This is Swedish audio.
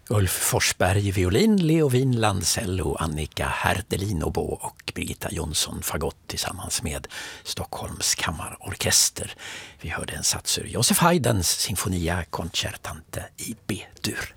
Ulf Forsberg violin, Leo Winland cello, Annika Herdelin oboe och Birgitta Jonsson fagott tillsammans med Stockholms kammarorkester. Vi hörde en sats ur Joseph Haydns Sinfonia Concertante i B-dur.